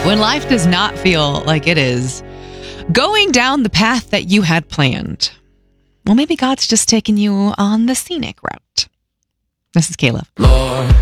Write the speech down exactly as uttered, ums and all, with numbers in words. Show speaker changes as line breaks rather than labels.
When life does not feel like it is going down the path that you had planned, well, maybe God's just taking you on the scenic route. This is Caleb.
Lord.